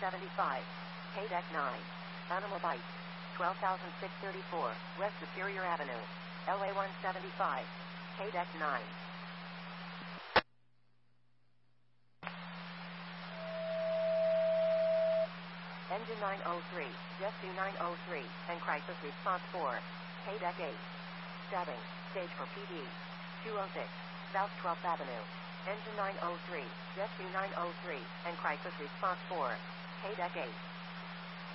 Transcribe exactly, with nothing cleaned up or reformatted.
seventy-five, K-Deck nine, Animal Bite, twelve thousand six hundred thirty-four, West Superior Avenue, L A one seventy-five, K-Deck nine. Engine nine oh three, Rescue nine oh three, and Crisis Response four, K-Deck eight. Stabbing, stage for P D, two oh six, South twelfth Avenue. Engine nine oh three, Rescue nine oh three, and Crisis Response four, K-Deck eight.